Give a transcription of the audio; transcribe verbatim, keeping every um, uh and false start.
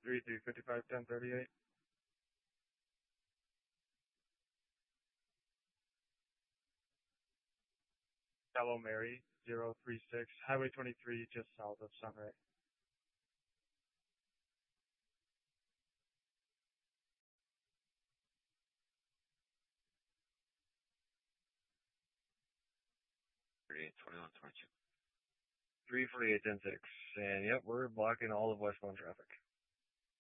three three fifty-five ten thirty-eight. Hello Mary, zero three six, Highway twenty-three, just south of Sunray. thirty-eight, twenty-one, twenty-two. three forty-eight ten six. And yep, we're blocking all of westbound traffic.